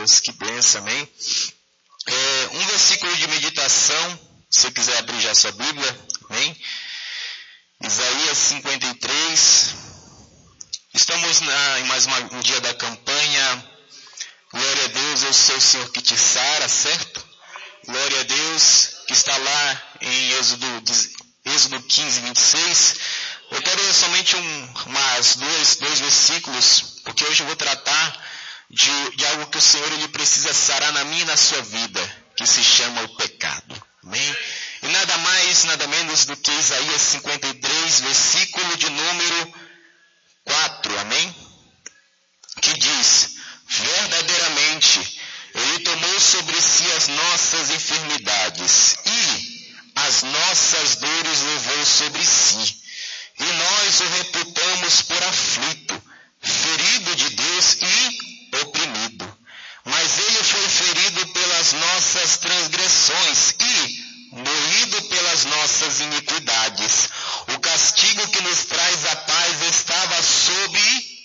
Deus, que bênção, amém? Um versículo de meditação, se você quiser abrir já a sua Bíblia, amém? Isaías 53. Estamos em mais um dia da campanha. Glória a Deus, eu sou o Senhor que te sara, certo? Glória a Deus, que está lá em Êxodo 15, 26. Eu quero ler somente dois versículos, porque hoje eu vou tratar de algo que o Senhor ele precisa sarar na minha e na sua vida, que se chama o pecado. Amém? E nada mais, nada menos do que Isaías 53, versículo de número 4. Amém? Que diz: verdadeiramente, Ele tomou sobre si as nossas enfermidades e as nossas dores levou sobre si. E nós o reputamos por aflito, ferido de Deus e oprimido. Mas ele foi ferido pelas nossas transgressões e moído pelas nossas iniquidades. O castigo que nos traz a paz estava sobre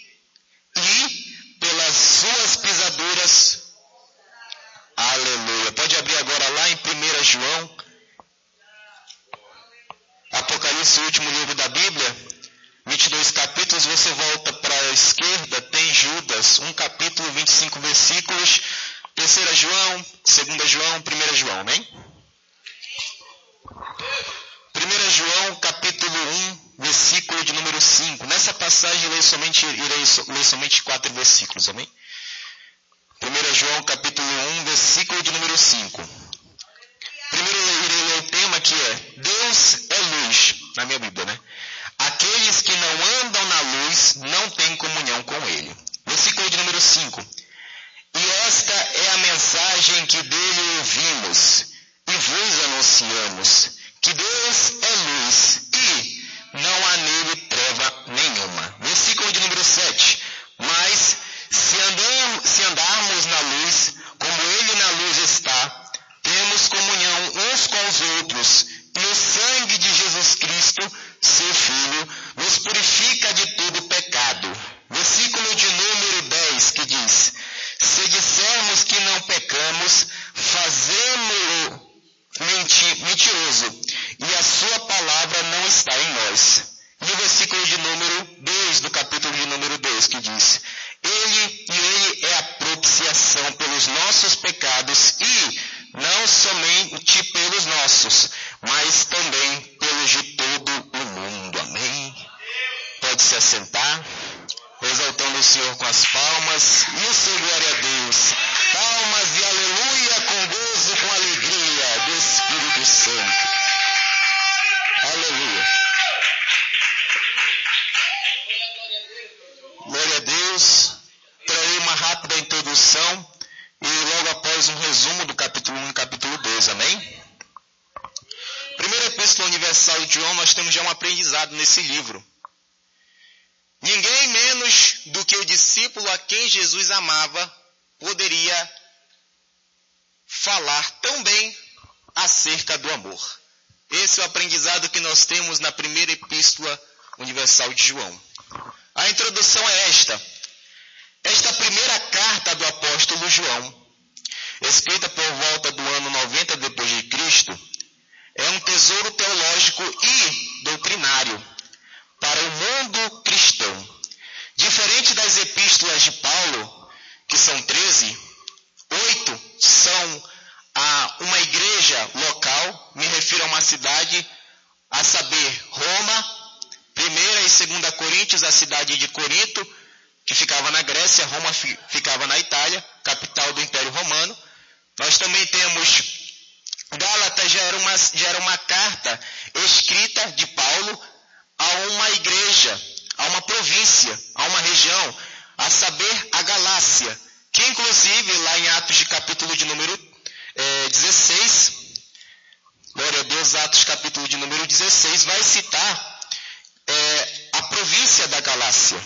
e pelas suas pisaduras. Aleluia. Pode abrir agora lá em 1 João. Apocalipse, o último livro da Bíblia, 22 capítulos, você volta para a esquerda, tem Judas, 1 capítulo, 25 versículos, 3 João, 2 João, 1 João, amém? 1 João, capítulo 1, versículo de número 5. Nessa passagem irei ler somente 4 versículos, amém? 1 João, capítulo 1, versículo de número 5. Primeiro eu irei ler o tema que é Deus é luz, na minha Bíblia, né? Aqueles que não andam na luz não têm comunhão com Ele. Versículo de número 5. E esta é a mensagem que dele ouvimos e vos anunciamos, que Deus é luz e não há nele treva nenhuma. Versículo de número 7. Mas se andarmos na luz, como Ele na luz está, temos comunhão uns com os outros, e o sangue de Jesus Cristo, seu Filho, nos purifica de todo pecado. Versículo de número 10, que diz: se dissermos que não pecamos, fazemo-lo mentiroso, e a sua palavra não está em nós. E o versículo de número 2, do capítulo de número 2, que diz: Ele é a propiciação pelos nossos pecados, e não somente pelos nossos, mas também pelos de todo o mundo. Amém? Pode se assentar, exaltando o Senhor com as palmas, e o seu glória a Deus. Palmas e aleluia, com gozo, com alegria do Espírito Santo. Aleluia. Glória a Deus. Trarei uma rápida introdução e logo após um resumo do capítulo 1 e capítulo 2, amém? Primeira Epístola Universal de João, nós temos já um aprendizado nesse livro. Ninguém menos do que o discípulo a quem Jesus amava poderia falar tão bem acerca do amor. Esse é o aprendizado que nós temos na primeira Epístola Universal de João. A introdução é esta. Esta primeira carta do apóstolo João, escrita por volta do ano 90 depois de Cristo, é um tesouro teológico e doutrinário para o mundo cristão. Diferente das epístolas de Paulo, que são 13, 8 são a uma igreja local, me refiro a uma cidade, a saber, Roma. 1 e 2 Coríntios, a cidade de Corinto, que ficava na Grécia, Roma ficava na Itália, capital do Império Romano. Nós também temos Gálatas, já era uma carta escrita de Paulo a uma igreja, a uma província, a uma região, a saber, a Galácia, que inclusive lá em Atos de capítulo de número 16, glória a Deus, Atos capítulo de número 16, vai citar a província da Galácia.